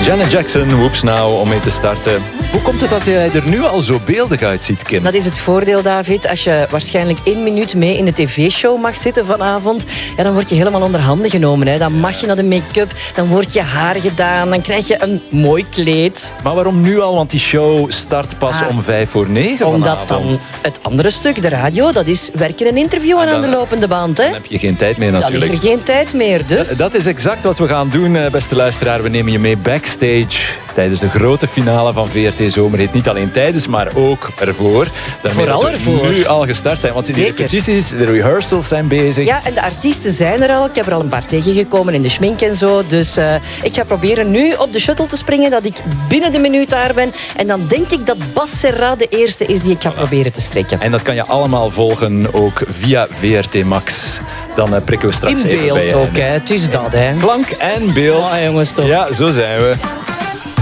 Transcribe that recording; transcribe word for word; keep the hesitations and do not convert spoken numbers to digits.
Janet Jackson, Whoops Now, om mee te starten. Hoe komt het dat jij er nu al zo beeldig uitziet, Kim? Dat is het voordeel, David. Als je waarschijnlijk één minuut mee in de tv-show mag zitten vanavond, ja, dan word je helemaal onder handen genomen. Hè. Dan mag je naar de make-up, dan wordt je haar gedaan, dan krijg je een mooi kleed. Maar waarom nu al? Want die show start pas ah, om vijf voor negen Omdat vanavond. dan het andere stuk, de radio, dat is werken en interviewen dan, aan de lopende band. Hè. Dan heb je geen tijd meer natuurlijk. Dan is er geen tijd meer, dus. Dat, dat is exact wat we gaan doen, beste luisteraar. We nemen je mee backstage tijdens de grote finale van V R T Zomerhit. Niet alleen tijdens, maar ook ervoor. Daarmee Vooral dat we ervoor. nu al gestart zijn. Want die Zeker. repetities, de rehearsals zijn bezig. Ja, en de artiesten zijn er al. Ik heb er al een paar tegengekomen in de schmink en zo. Dus uh, ik ga proberen nu op de shuttle te springen, dat ik binnen de minuut daar ben. En dan denk ik dat Bas Serra de eerste is die ik ga proberen te strekken. En dat kan je allemaal volgen, ook via V R T Max. Dan uh, prikken we straks in even bij beeld je. ook, hè. Het is dat, hè. Klank en beeld. Oh, jongens, toch. Ja, zo zijn we.